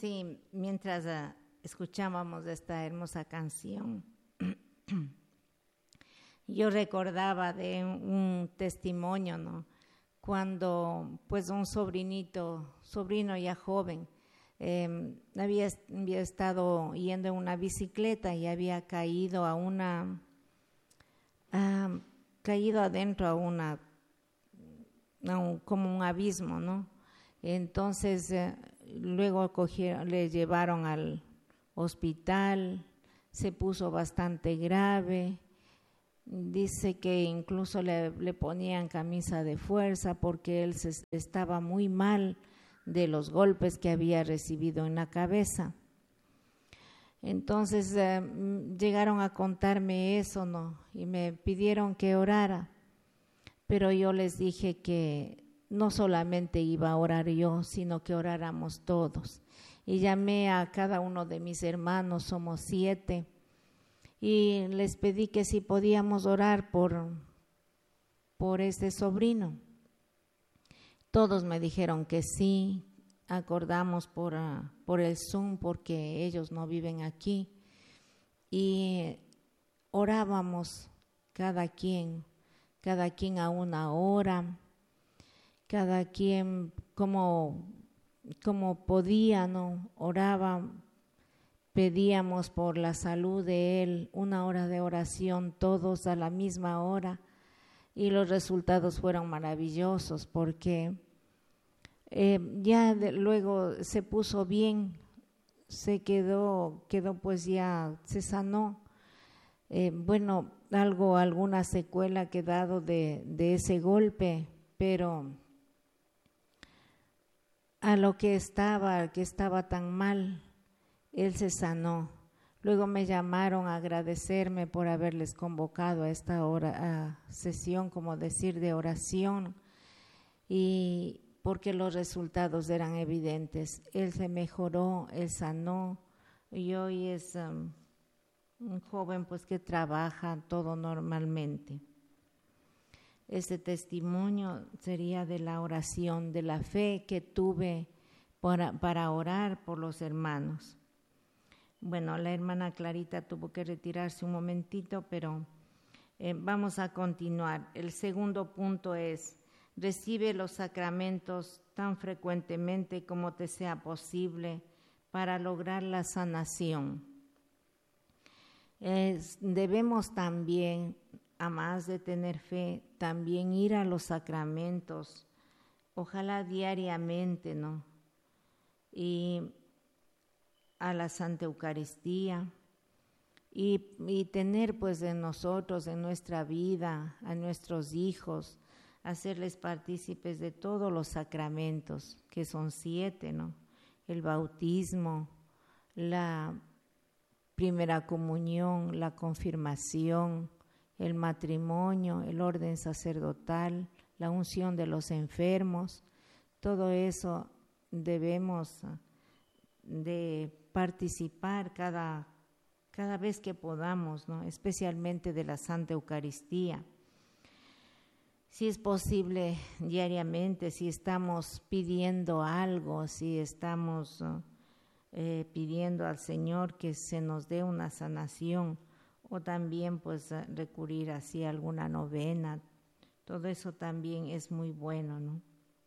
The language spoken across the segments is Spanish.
Sí, mientras escuchábamos esta hermosa canción, yo recordaba de un testimonio, ¿no? Cuando pues un sobrino ya joven, había estado yendo en una bicicleta y había caído caído adentro como un abismo, ¿no? Entonces luego le llevaron al hospital, se puso bastante grave. Dice que incluso le ponían camisa de fuerza porque él estaba muy mal de los golpes que había recibido en la cabeza. Entonces llegaron a contarme eso, ¿no? Y me pidieron que orara, pero yo les dije que no solamente iba a orar yo, sino que oráramos todos. Y llamé a cada uno de mis hermanos, somos 7, y les pedí que si podíamos orar por este sobrino. Todos me dijeron que sí, acordamos por el Zoom porque ellos no viven aquí y orábamos cada quien a una hora, cada quien como podía, ¿no? Oraba. Pedíamos por la salud de él, 1 hora de oración, todos a la misma hora, y los resultados fueron maravillosos porque luego se puso bien, se quedó pues ya se sanó. Alguna secuela ha quedado de ese golpe, pero a lo que estaba tan mal, él se sanó. Luego me llamaron a agradecerme por haberles convocado a esta sesión, como decir, de oración, y porque los resultados eran evidentes. Él se mejoró, él sanó, y hoy es un joven pues que trabaja todo normalmente. Este testimonio sería de la oración, de la fe que tuve para orar por los hermanos. Bueno, la hermana Clarita tuvo que retirarse un momentito, pero vamos a continuar. El segundo punto es: recibe los sacramentos tan frecuentemente como te sea posible para lograr la sanación. Debemos también, a más de tener fe, también ir a los sacramentos, ojalá diariamente, ¿no? Y a la Santa Eucaristía y tener pues en nosotros, en nuestra vida, a nuestros hijos, hacerles partícipes de todos los sacramentos, que son 7, ¿no? El bautismo, la primera comunión, la confirmación, el matrimonio, el orden sacerdotal, la unción de los enfermos. Todo eso debemos de participar cada vez que podamos, ¿no? Especialmente de la Santa Eucaristía. Si es posible diariamente, si estamos pidiendo algo, si estamos pidiendo al Señor que se nos dé una sanación, o también pues recurrir así a alguna novena, todo eso también es muy bueno, ¿no?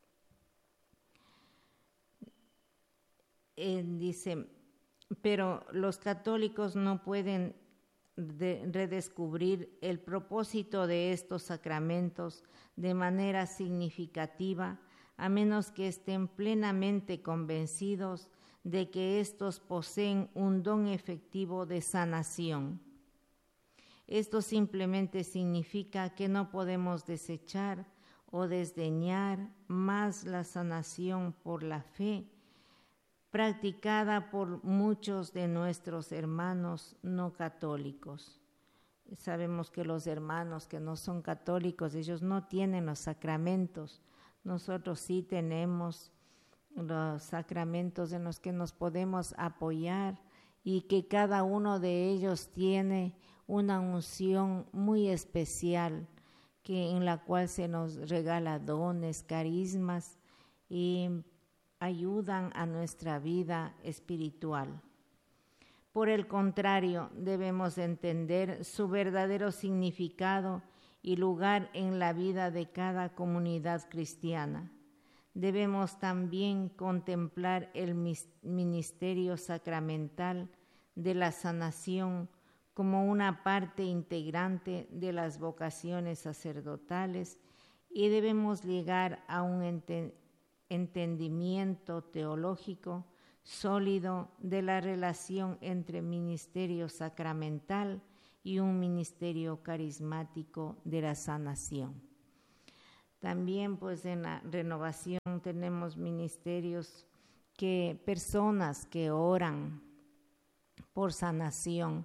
Dice, pero los católicos no pueden redescubrir el propósito de estos sacramentos de manera significativa, a menos que estén plenamente convencidos de que estos poseen un don efectivo de sanación. Esto simplemente significa que no podemos desechar o desdeñar más la sanación por la fe practicada por muchos de nuestros hermanos no católicos. Sabemos que los hermanos que no son católicos, ellos no tienen los sacramentos. Nosotros sí tenemos los sacramentos en los que nos podemos apoyar y que cada uno de ellos tiene una unción muy especial en la cual se nos regala dones, carismas y ayudan a nuestra vida espiritual. Por el contrario, debemos entender su verdadero significado y lugar en la vida de cada comunidad cristiana. Debemos también contemplar el ministerio sacramental de la sanación como una parte integrante de las vocaciones sacerdotales y debemos llegar a un entendimiento teológico sólido de la relación entre ministerio sacramental y un ministerio carismático de la sanación. También pues en la renovación tenemos ministerios personas que oran por sanación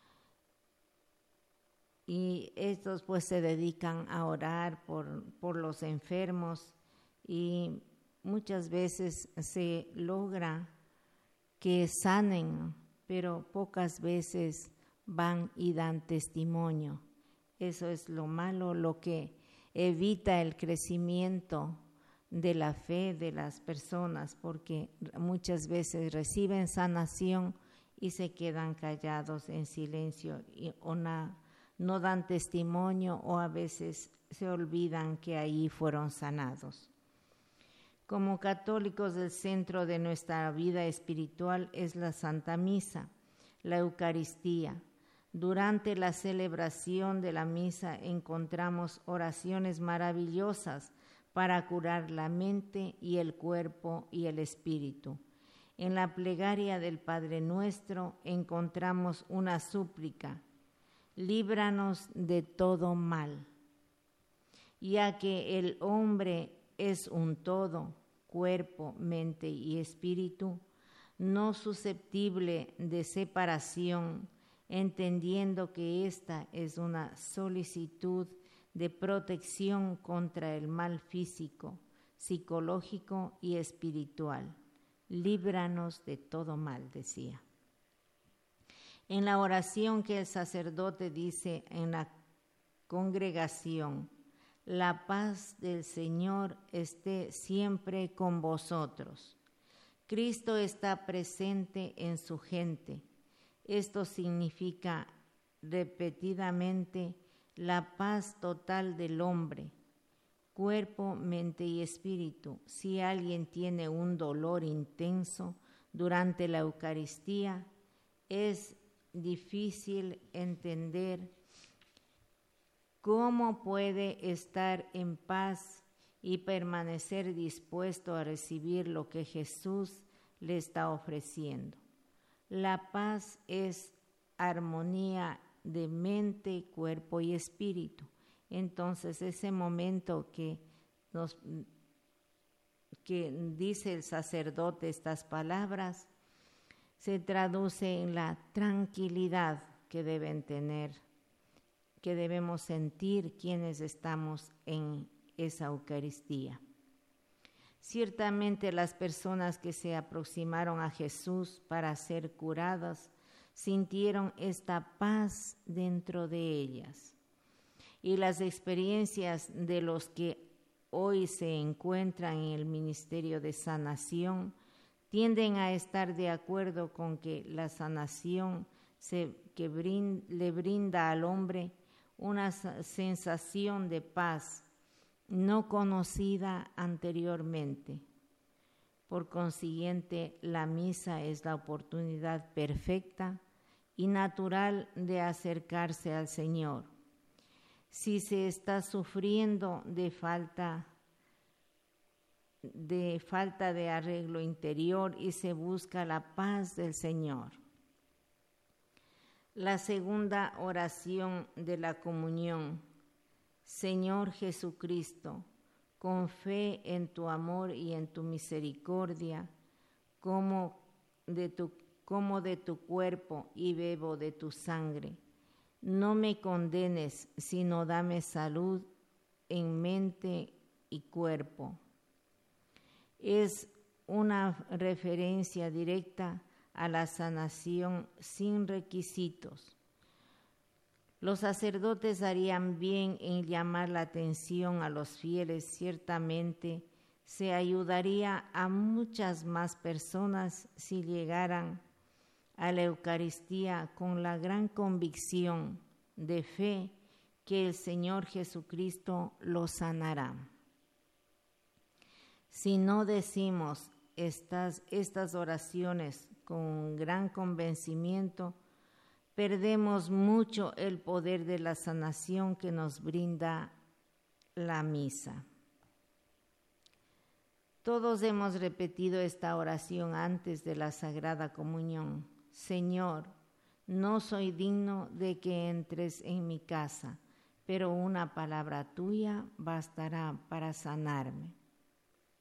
y estos pues se dedican a orar por los enfermos y muchas veces se logra que sanen, pero pocas veces van y dan testimonio. Eso es lo malo, lo que evita el crecimiento de la fe de las personas, porque muchas veces reciben sanación y se quedan callados en silencio o no dan testimonio o a veces se olvidan que ahí fueron sanados. Como católicos, el centro de nuestra vida espiritual es la Santa Misa, la Eucaristía. Durante la celebración de la misa encontramos oraciones maravillosas para curar la mente y el cuerpo y el espíritu. En la plegaria del Padre Nuestro encontramos una súplica: líbranos de todo mal, ya que el hombre es un todo, cuerpo, mente y espíritu, no susceptible de separación, entendiendo que esta es una solicitud de protección contra el mal físico, psicológico y espiritual. Líbranos de todo mal, decía. En la oración que el sacerdote dice en la congregación: la paz del Señor esté siempre con vosotros. Cristo está presente en su gente. Esto significa repetidamente la paz total del hombre, cuerpo, mente y espíritu. Si alguien tiene un dolor intenso durante la Eucaristía, es difícil entender cómo puede estar en paz y permanecer dispuesto a recibir lo que Jesús le está ofreciendo. La paz es armonía de mente, cuerpo y espíritu. Entonces, ese momento que dice el sacerdote estas palabras, se traduce en la tranquilidad que deben tener, que debemos sentir quienes estamos en esa Eucaristía. Ciertamente las personas que se aproximaron a Jesús para ser curadas sintieron esta paz dentro de ellas. Y las experiencias de los que hoy se encuentran en el ministerio de sanación tienden a estar de acuerdo con que la sanación le brinda al hombre una sensación de paz no conocida anteriormente. Por consiguiente, la misa es la oportunidad perfecta y natural de acercarse al Señor. Si se está sufriendo de falta de arreglo interior y se busca la paz del Señor. La segunda oración de la comunión: Señor Jesucristo, con fe en tu amor y en tu misericordia, como de tu cuerpo y bebo de tu sangre. No me condenes, sino dame salud en mente y cuerpo. Es una referencia directa a la sanación sin requisitos. Los sacerdotes harían bien en llamar la atención a los fieles. Ciertamente, Se ayudaría a muchas más personas si llegaran a la Eucaristía con la gran convicción de fe que el Señor Jesucristo los sanará. Si no decimos estas oraciones con gran convencimiento, perdemos mucho el poder de la sanación que nos brinda la misa. Todos hemos repetido esta oración antes de la Sagrada Comunión. Señor, no soy digno de que entres en mi casa, pero una palabra tuya bastará para sanarme.